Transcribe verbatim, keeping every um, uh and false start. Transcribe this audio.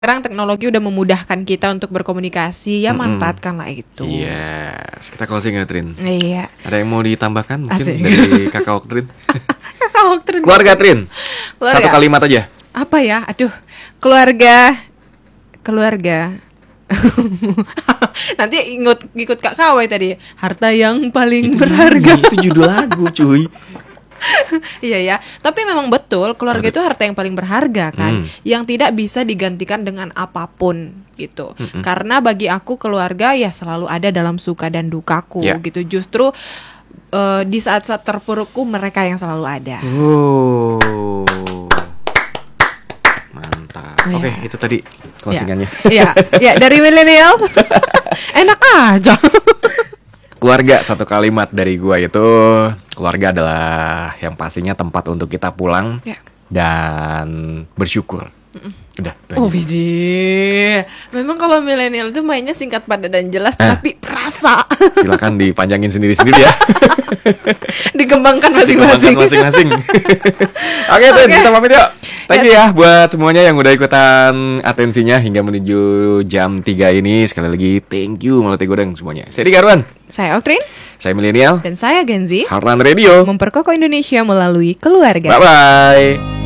Sekarang teknologi udah memudahkan kita untuk berkomunikasi, ya manfaatkanlah itu. Iya, yes. Kita closing ya, Trin. Iya. Ada yang mau ditambahkan mungkin Asik. dari Kakak Oktrin? Kakak Oktrin. Keluarga, Trin. Keluarga. Satu kalimat aja. Apa ya? Aduh, keluarga, keluarga. Nanti ikut ikut Kak Kawai tadi. Harta yang paling Itu berharga. nyanyi, itu judul lagu, cuy. Iya ya, tapi memang betul keluarga itu harta yang paling berharga kan, Hmm. yang tidak bisa digantikan dengan apapun gitu. Mm-mm. Karena bagi aku keluarga ya selalu ada dalam suka dan dukaku Ya. gitu. Justru eh, di saat-saat terpurukku mereka yang selalu ada. Oh. Mantap. Iya. Oke, itu tadi closingannya. Iya, ya dari milenial. Enak aja. Keluarga, satu kalimat dari gua itu, keluarga adalah yang pastinya tempat untuk kita pulang Ya. dan bersyukur. Udah, itu Oh aja. widih, memang kalau milenial itu mainnya singkat padat dan jelas, Eh. tapi perasa. Silakan dipanjangin sendiri-sendiri ya. Dikembangkan Dikembangkan masing-masing. masing-masing. Oke, Trin, Oke. kita pamit yuk. Thank you ya buat semuanya yang udah ikutan atensinya hingga menuju jam tiga ini. Sekali lagi thank you Melati Godang semuanya. Saya Dika Arwan, Saya Oktrin saya Milenial, dan saya Genzi. Heartland Radio. Memperkokoh Indonesia melalui keluarga. Bye bye.